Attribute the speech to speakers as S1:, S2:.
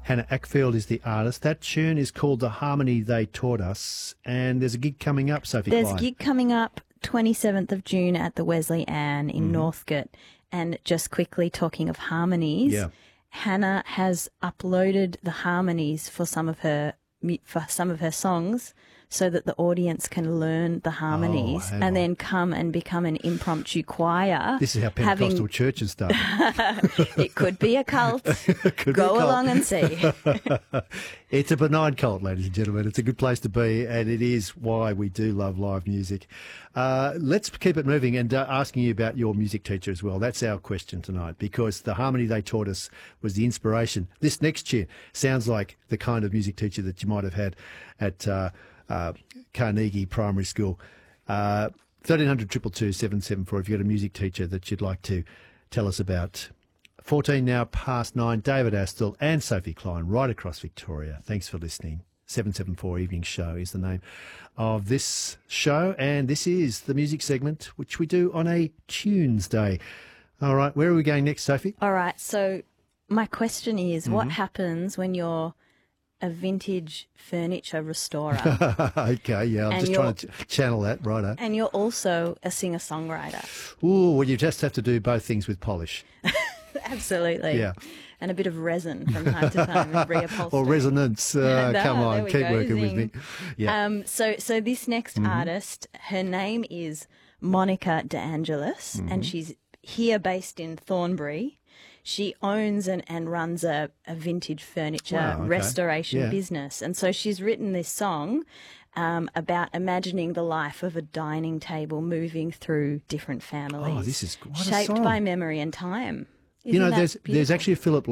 S1: Hannah Ackfield is the artist. That tune is called The Harmony They Taught Us, and there's a gig coming up, Sophie
S2: There's
S1: Klein.
S2: a gig coming up 27th of June at the Wesley Anne in Northcote. And just quickly talking of harmonies, Hannah has uploaded the harmonies for some of her songs so that the audience can learn the harmonies and then come and become an impromptu choir.
S1: This is how Pentecostal churches start.
S2: It could be a cult. Go along and see.
S1: It's a benign cult, ladies and gentlemen. It's a good place to be, and it is why we do love live music. Let's keep it moving and asking you about your music teacher as well. That's our question tonight, because the harmony they taught us was the inspiration. This next year sounds like the kind of music teacher that you might have had at Carnegie Primary School. 1300 222 774 if you've got a music teacher that you'd like to tell us about. 14 now past 9, David Astle and Sophie Klein right across Victoria. Thanks for listening. 774 Evening Show is the name of this show, and this is the music segment which we do on a Tunes Day. All right, where are we going next, Sophie?
S2: All right, so my question is, what happens when you're a vintage furniture restorer?
S1: Okay, yeah, I'm just trying to channel that, righto.
S2: And you're also a singer-songwriter.
S1: Ooh, well, you just have to do both things with polish.
S2: Absolutely.
S1: Yeah.
S2: And a bit of resin from time to time and reupholstery.
S1: Or resonance. Come on, keep working with me. Yeah.
S2: So this next artist, her name is Monica De Angelis, and she's here based in Thornbury. She owns and runs a vintage furniture restoration business. And so she's written this song about imagining the life of a dining table moving through different families.
S1: Oh, this is what a
S2: shaped
S1: song.
S2: by memory and time.
S1: You know,
S2: Isn't that
S1: there's
S2: beautiful?
S1: actually a Philip